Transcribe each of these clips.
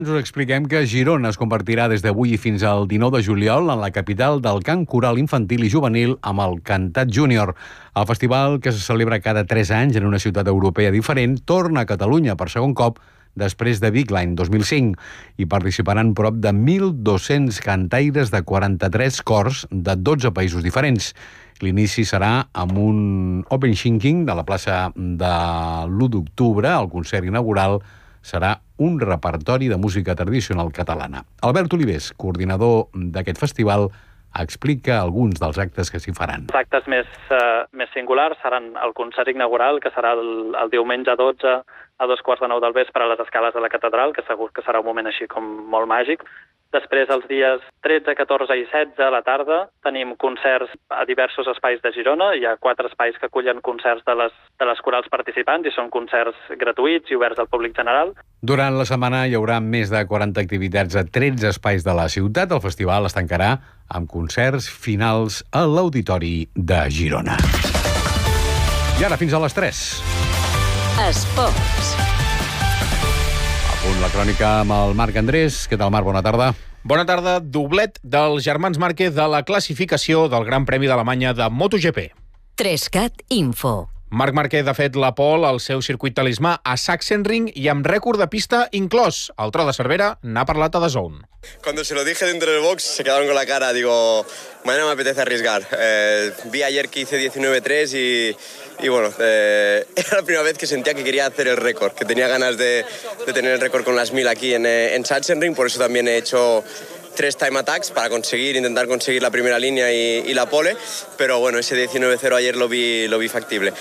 Us expliquem que Girona es convertirà des d'avui i fins al 19 de juliol en la capital del cant coral infantil i juvenil amb el Cantat Júnior. El festival, que se celebra cada 3 anys en una ciutat europea diferent, torna a Catalunya per segon cop després de Vic l'any 2005. Hi participaran prop de 1.200 cantaires de 43 cors de 12 països diferents. L'inici serà amb un open shinking de la plaça de l'1 d'octubre. El concert inaugural serà un repertori de música tradicional catalana. Albert Olivés, coordinador d'aquest festival, explica alguns dels actes que s'hi faran. Els actes més singulars seran el concert inaugural, que serà el diumenge 12 a 2:15 del vespre a les escales de la catedral, que segur que serà un moment així com molt màgic. Després, els dies 13, 14 i 16 a la tarda, tenim concerts a diversos espais de Girona. Hi ha 4 espais que acullen concerts de les corals participants i són concerts gratuïts i oberts al públic general. Durant la setmana hi haurà més de 40 activitats a 13 espais de la ciutat. El festival es tancarà amb concerts finals a l'Auditori de Girona. I ara fins a les 3. Esports. La crònica amb el Marc Andrés. Què tal, Marc? Bona tarda. Bona tarda. Doblet dels germans Márquez de la classificació del Gran Premi d'Alemanya de MotoGP. 3Cat Info. Marc Márquez ha fet la pole al seu circuit talismà a Sachsenring i amb rècord de pista inclòs. El Tro de Cervera n'ha parlat a DAZN. Cuando se lo dije dentro del box se quedaron con la cara. Digo, mañana me apetece arriesgar. Vi ayer que hice 19.3 y bueno, era la primera vez que sentía que quería hacer el récord, que tenía ganas de tener el récord con las 1000 aquí en Sachsenring. Por eso también he hecho 3 time attacks para intentar conseguir la primera línea y la pole. Pero bueno, ese 19.0 ayer lo vi factible.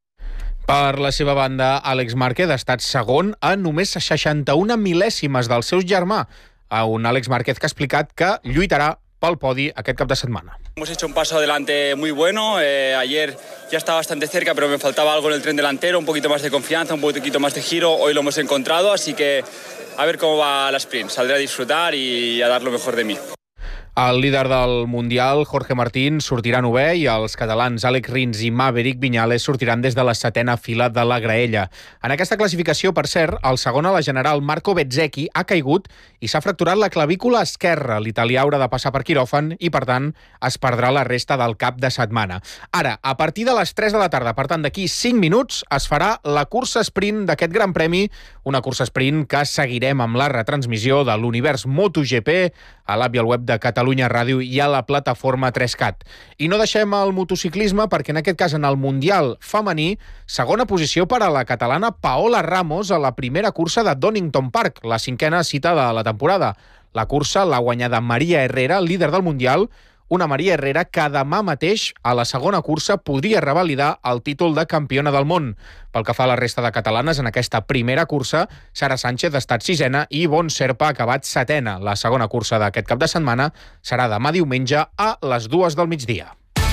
Per la seva banda, Àlex Márquez ha estat segon a només 61 mil·lèsimes del seu germà. Un Àlex Márquez que ha explicat que lluitarà pel podi aquest cap de setmana. Hemos hecho un paso adelante muy bueno. Ayer ya estaba bastante cerca, pero me faltaba algo en el tren delantero, un poquito más de confianza, un poquito más de giro. Hoy lo hemos encontrado, así que a ver cómo va la sprint. Saldré a disfrutar y a dar lo mejor de mí. El líder del Mundial, Jorge Martín, sortirà novè i els catalans Àlex Rins i Maverick Viñales sortiran des de la 7a fila de la graella. En aquesta classificació, per cert, el segon a la general, Marco Bezzecchi, ha caigut i s'ha fracturat la clavícula esquerra. L'italià haurà de passar per quiròfan i, per tant, es perdrà la resta del cap de setmana. Ara, a partir de les 3 de la tarda, per tant, d'aquí 5 minuts, es farà la cursa sprint d'aquest Gran Premi, una cursa sprint que seguirem amb la retransmissió de l'univers MotoGP a l'app i al web de Catalunya Ràdio i a la plataforma 3Cat. I no deixem el motociclisme perquè en aquest cas en el Mundial femení, segona posició per a la catalana Paola Ramos a la primera cursa de Donington Park, la 5a cita de la temporada. La cursa l'ha guanyada Maria Herrera, líder del Mundial, una Maria Herrera que demà mateix a la segona cursa podria revalidar el títol de campiona del món. Pel que fa a la resta de catalanes, en aquesta primera cursa, Sara Sánchez ha estat 6a i Ivonne Serpa ha acabat 7a. La segona cursa d'aquest cap de setmana serà demà diumenge a les 2 del migdia.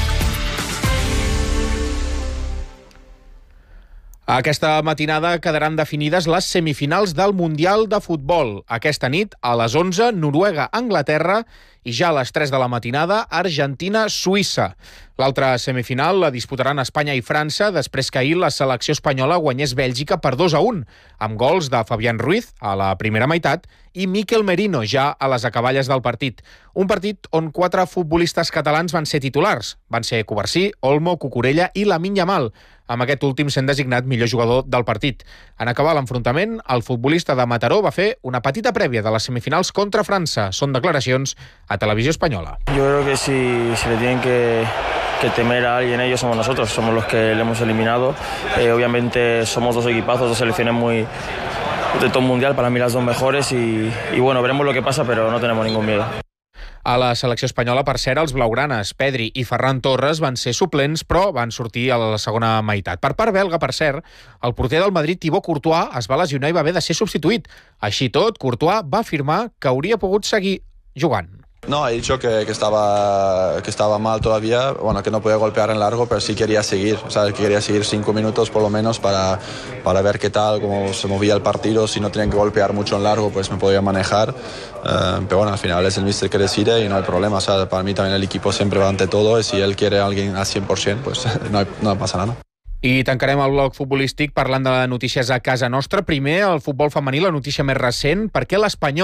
Aquesta matinada quedaran definides les semifinals del Mundial de Futbol. Aquesta nit, a les 11, Noruega-Anglaterra i ja a les 3 de la matinada, Argentina-Suïssa. L'altra semifinal la disputaran Espanya i França després que ahir la selecció espanyola guanyés Bèlgica per 2-1, amb gols de Fabián Ruiz a la primera meitat i Mikel Merino ja a les acaballes del partit. Un partit on 4 futbolistes catalans van ser titulars. Van ser Covarsí, Olmo, Cucurella i Lamine Yamal, amb aquest últim sent designat millor jugador del partit. En acabar l'enfrontament, el futbolista de Mataró va fer una petita prèvia de les semifinals contra França. Són declaracions a Televisió Espanyola. Yo creo que si le tienen que temer a alguien, ellos somos nosotros, somos los que le hemos eliminado. Obviamente somos 2 equipazos, 2 selecciones muy de top mundial, para mí las 2 mejores y bueno, veremos lo que pasa, pero no tenemos ningún miedo. A la selecció espanyola, per cert, els blaugranes Pedri i Ferran Torres van ser suplents, però van sortir a la segona meitat. Per part belga, per cert, el porter del Madrid, Thibaut Courtois, es va lesionar i va haver de ser substituït. Així tot, Courtois va afirmar que hauria pogut seguir jugant. No, he dicho que estaba mal todavía, bueno, que no podía golpear en largo, pero sí quería seguir, o sea, que quería seguir 5 minutos por lo menos para ver qué tal, cómo se movía el partido. Si no tenían que golpear mucho en largo, pues me podía manejar, pero bueno, al final es el míster que decide y no hay problema, o sea, para mí también el equipo siempre va ante todo y si él quiere a alguien al 100%, pues no pasa nada. I tancarem el bloc futbolístic parlant de notícies a casa nostra. Primer, el futbol femení, la notícia més recent, perquè l'Espanyol